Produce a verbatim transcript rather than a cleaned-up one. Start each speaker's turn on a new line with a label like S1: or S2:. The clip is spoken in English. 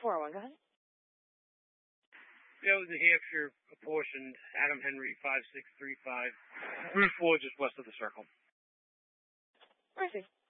S1: four oh one, go ahead.
S2: Yeah, New Hampshire, apportioned, Adam Henry, five six three five, Route four, just west of the circle.
S1: Mercy.